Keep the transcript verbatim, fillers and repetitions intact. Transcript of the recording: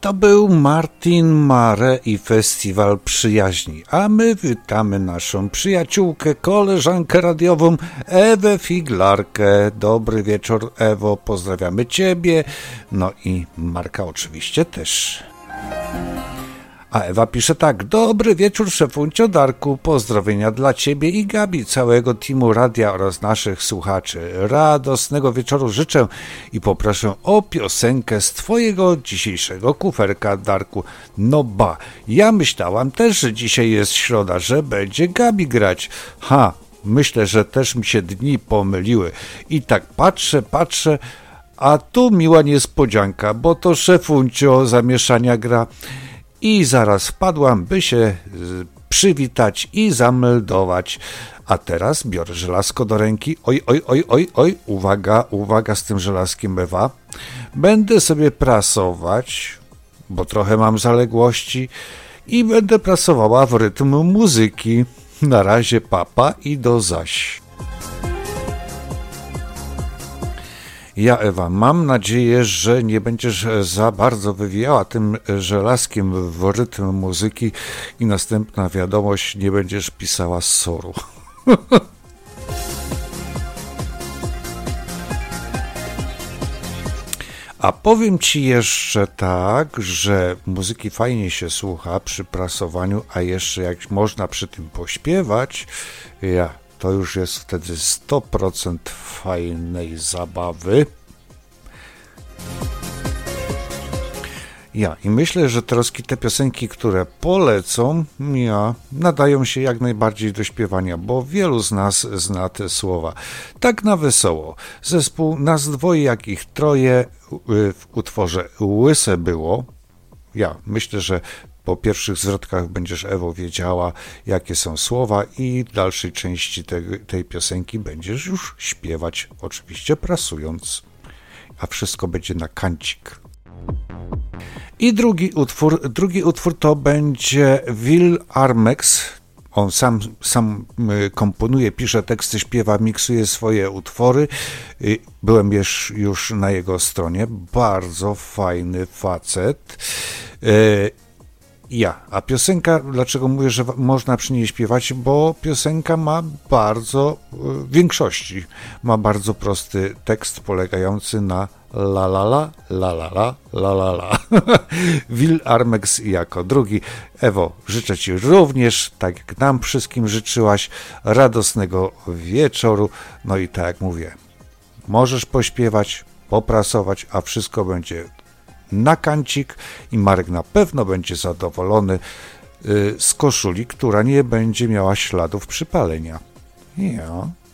to był Martin Mare i Festiwal Przyjaźni, a my witamy naszą przyjaciółkę, koleżankę radiową Ewę Figlarkę. Dobry wieczór, Ewo, pozdrawiamy Ciebie, no i Marka oczywiście też. A Ewa pisze tak: dobry wieczór, szefuncio Darku, pozdrowienia dla Ciebie i Gabi, całego teamu radia oraz naszych słuchaczy. Radosnego wieczoru życzę i poproszę o piosenkę z Twojego dzisiejszego kuferka, Darku. No ba, ja myślałam też, że dzisiaj jest środa, że będzie Gabi grać. Ha, myślę, że też mi się dni pomyliły. I tak patrzę, patrzę, a tu miła niespodzianka, bo to szefuncio zamieszania gra. I zaraz wpadłam, by się przywitać i zameldować. A teraz biorę żelazko do ręki. Oj, oj, oj, oj, oj, uwaga, uwaga z tym żelazkiem, Ewa. Będę sobie prasować, bo trochę mam zaległości i będę prasowała w rytm muzyki. Na razie papa i do zaś. Ja, Ewa, mam nadzieję, że nie będziesz za bardzo wywijała tym żelazkiem w rytm muzyki i następna wiadomość, nie będziesz pisała z soru. A powiem Ci jeszcze tak, że muzyki fajnie się słucha przy prasowaniu, a jeszcze jak można przy tym pośpiewać, ja... to już jest wtedy sto procent fajnej zabawy. Ja i myślę, że troski te piosenki, które polecą, ja, nadają się jak najbardziej do śpiewania, bo wielu z nas zna te słowa. Tak na wesoło. Zespół Nas dwoje, jak ich troje w utworze Łyse było. Ja myślę, że po pierwszych zwrotkach będziesz, Ewo, wiedziała, jakie są słowa i w dalszej części te, tej piosenki będziesz już śpiewać, oczywiście prasując, a wszystko będzie na kancik. I drugi utwór, drugi utwór to będzie Will Armex. On sam, sam komponuje, pisze teksty, śpiewa, miksuje swoje utwory. Byłem już, już na jego stronie. Bardzo fajny facet. Ja, a piosenka, dlaczego mówię, że można przy niej śpiewać, bo piosenka ma bardzo, w większości, ma bardzo prosty tekst polegający na la la la, la la la, la la la. Will Armex jako drugi. Ewo, życzę Ci również, tak jak nam wszystkim życzyłaś, radosnego wieczoru. No i tak jak mówię, możesz pośpiewać, poprasować, a wszystko będzie na kancik i Marek na pewno będzie zadowolony z koszuli, która nie będzie miała śladów przypalenia. Ja.